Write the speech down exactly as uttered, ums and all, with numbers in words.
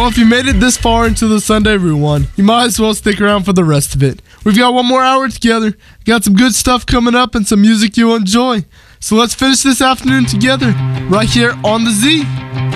Well, if you made it this far into the Sunday Rewind, you might as well stick around for the rest of it. We've got one more hour together, got some good stuff coming up and some music you'll enjoy. So let's finish this afternoon together, right here on The Z.